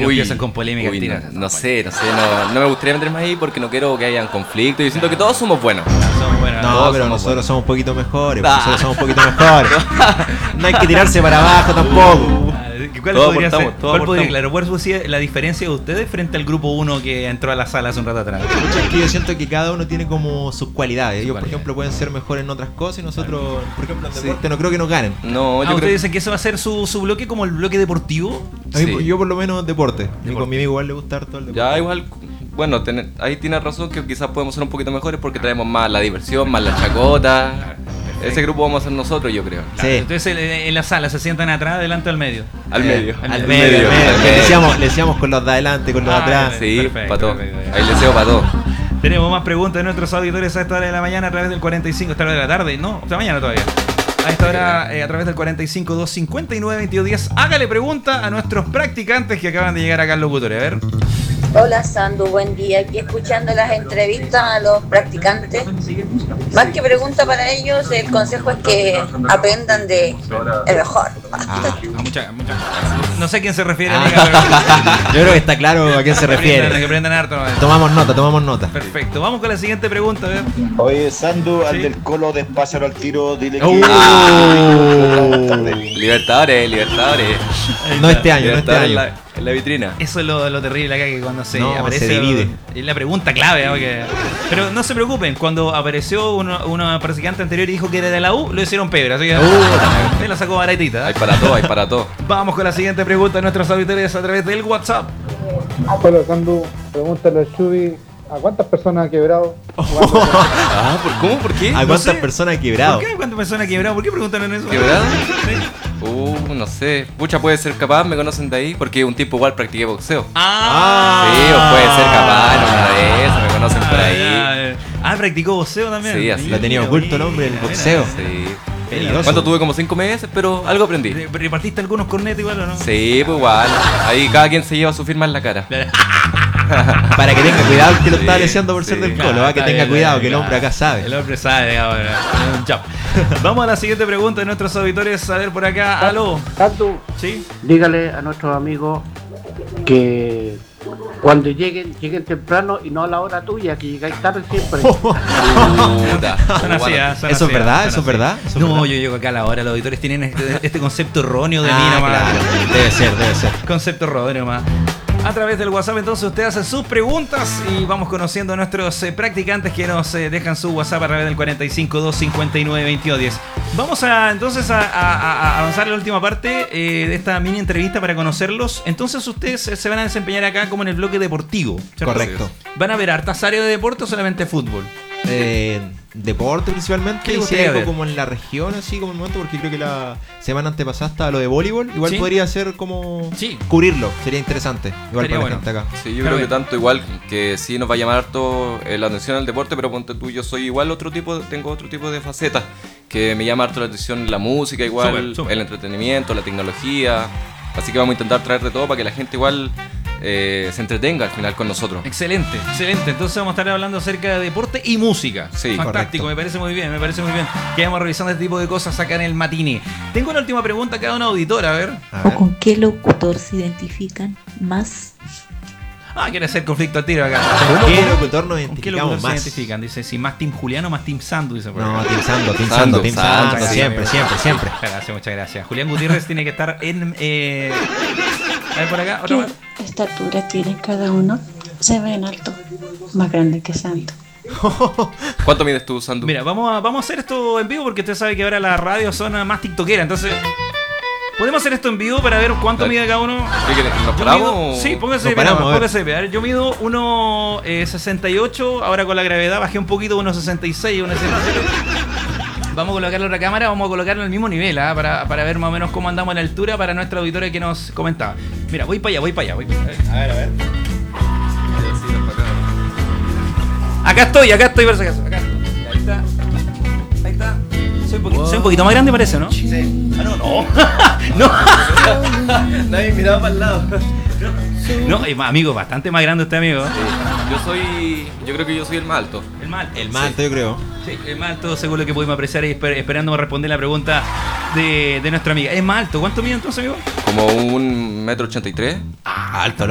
tiro empiezan con polémica. No sé, no me gustaría meterme ahí porque no quiero que hayan conflictos. Yo siento que todos somos buenos. No, pero nosotros somos un poquito mejores. Nosotros somos un poquito mejores. No hay que tirarse para abajo tampoco. ¿Cuál podría ser? ¿Cuál fue la diferencia de ustedes frente al grupo 1 que entró a la sala hace un rato atrás? Es que yo siento que cada uno tiene como sus cualidades. Ellos, por ejemplo, pueden ser mejores en otras cosas y nosotros, por ejemplo, en deporte no creo que nos ganen. No, ustedes dicen que ese va a ser su bloque como el bloque deportivo. Yo por lo menos deporte. Con mi amigo igual le gusta harto el deporte. Ya igual, bueno, ahí tienes razón que quizás podemos ser un poquito mejores porque traemos más la diversión, más la chacota. Ese grupo vamos a ser nosotros, yo creo. Sí. Entonces en la sala se sientan atrás, adelante o al medio. Al medio. Le decíamos con los de adelante, con los de atrás. Sí, para todo. Ahí les deseo para todo. Tenemos más preguntas de nuestros auditores a esta hora de la mañana a través del 45, esta hora de la tarde, no, esta mañana todavía. A esta hora a través del 45 259 2210. Hágale pregunta a nuestros practicantes que acaban de llegar acá al locutorio. A ver. Hola Sandu, buen día. Aquí escuchando las entrevistas a los practicantes. Más que pregunta para ellos, el consejo es que aprendan de el mejor. Muchas no sé a quién se refiere. Yo creo que está claro a quién se refiere. Que aprendan harto. Tomamos nota. Perfecto. Vamos con la siguiente pregunta. A ver. Oye, Sandu, al del Colo, despásalo al tiro, dile que... Libertadores. No este año. En la vitrina. Eso es lo terrible acá, que cuando se aparece... se divide. Es la pregunta clave, ¿no? Pero no se preocupen, cuando apareció una practicante anterior y dijo que era de la U, lo hicieron pebre, así que se la sacó baratita. Hay para todo. Vamos con la siguiente pregunta de nuestros auditores a través del WhatsApp. Hola Sandu, pregúntale a Chubi, ¿a cuántas personas ha quebrado? ¿Cómo? ¿Por qué? ¿A cuántas personas ha quebrado? ¿Por qué? ¿Cuántas personas ha quebrado? ¿Por qué preguntan eso? ¿Quebrado? Sí. No sé. Pucha, puede ser capaz, me conocen de ahí, porque un tiempo igual practiqué boxeo. Sí, o puede ser capaz, una de esas, me conocen por ahí. Practicó boxeo también. Sí, así. Lo tenía oculto el hombre, el boxeo. Sí. ¿Cuánto tuve? Como 5 meses, pero algo aprendí. ¿Repartiste algunos cornetos igual o no? Sí, pues igual. Ahí cada quien se lleva su firma en la cara. Para que tenga cuidado que lo está deseando por ser del Colo, que tenga cuidado, que el hombre acá sabe. El hombre sabe, ahora. Un chap. Vamos a la siguiente pregunta de nuestros auditores. A ver por acá. Aló. Sandu, ¿Sí? dígale a nuestros amigos que cuando lleguen temprano y no a la hora tuya, que llegáis tarde siempre. ¿Eso es verdad? No, yo llego acá a la hora. Los auditores tienen este concepto erróneo de mí nomás. Claro. Debe ser. Concepto erróneo nomás. A través del WhatsApp entonces usted hace sus preguntas y vamos conociendo a nuestros practicantes que nos dejan su WhatsApp a través del 45 259 2210. Vamos entonces a avanzar a la última parte de esta mini entrevista para conocerlos. Entonces ustedes se van a desempeñar acá como en el bloque deportivo, ¿cierto? Correcto. ¿Van a ver hartas áreas de deporte o solamente fútbol? Deporte principalmente, y si hay algo como en la región, así como el momento, porque creo que la semana antepasada estaba lo de voleibol, igual podría ser como cubrirlo, sería interesante, igual sería para la gente acá. Sí, yo creo que tanto igual que sí nos va a llamar harto la atención al deporte, pero ponte tú, yo soy igual tengo otro tipo de facetas, que me llama harto la atención la música igual, el entretenimiento, la tecnología, así que vamos a intentar traer de todo para que la gente igual se entretenga al final con nosotros. Excelente. Entonces vamos a estar hablando acerca de deporte y música. Sí, fantástico, correcto. Me parece muy bien. Que vamos revisando este tipo de cosas acá en el Matine. Tengo una última pregunta a cada una auditora, a ver. ¿O con qué locutor se identifican más? Quiere hacer conflicto al tiro acá. ¿Con qué locutor nos identificamos más? Se identifican? Dice, si más Team Julián o más Team Sandu. Dice, no, Team Sandu. Siempre. Muchas gracias. Julián Gutiérrez tiene que estar en... A ver por acá, otra vez. ¿Qué estatura tienen cada uno? Se ven alto, más grande que Sandu. ¿Cuánto mides tú, Sandu? Mira, vamos a hacer esto en vivo porque usted sabe que ahora las radios son más tiktokeras, entonces... ¿Podemos hacer esto en vivo para ver cuánto mide cada uno? ¿Qué querés? ¿Nos paramos? Sí, póngase. A ver, yo mido 1,68, ahora con la gravedad bajé un poquito, 1,66, 1,67. Vamos a colocarle otra cámara, vamos a colocarlo al mismo nivel, para ver más o menos cómo andamos en la altura para nuestra auditoria que nos comentaba. Mira, voy para allá. A ver. Acá estoy, por si acaso. Acá estoy. Ahí está. Soy un poquito más grande, parece, ¿no? Sí. No. Nadie miraba para el lado. No, amigo, bastante más grande usted, amigo. Sí. Yo creo que yo soy el más alto. El más alto, yo creo. Sí, el más alto, según lo que pudimos apreciar y esperando responder la pregunta de nuestra amiga. Es más alto. ¿Cuánto mide entonces, amigo? Como 1,83 m. Alto,